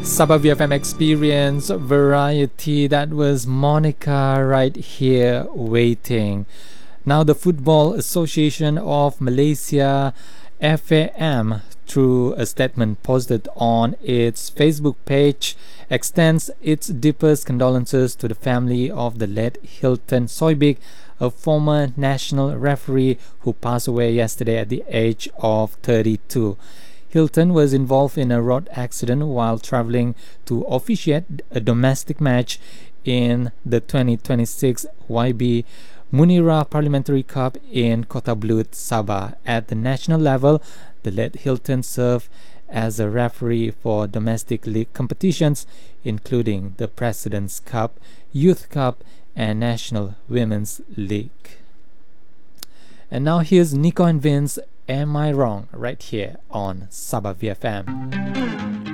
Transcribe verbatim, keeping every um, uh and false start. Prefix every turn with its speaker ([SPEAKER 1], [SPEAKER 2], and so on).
[SPEAKER 1] Sabah V F M Experience Variety. That was Monica right here waiting. Now, the Football Association of Malaysia, F A M, through a statement posted on its Facebook page, extends its deepest condolences to the family of the late Hilton Soybig, a former national referee who passed away yesterday at the age of thirty-two. Hilton was involved in a road accident while traveling to officiate a domestic match in the twenty twenty-six Y B Munira Parliamentary Cup in Kota Blut, Sabah. At the national level, the late Hilton served as a referee for domestic league competitions, including the President's Cup, Youth Cup, and National Women's League. And now here's Nico and Vince, Am I Wrong? Right here on Sabah V F M.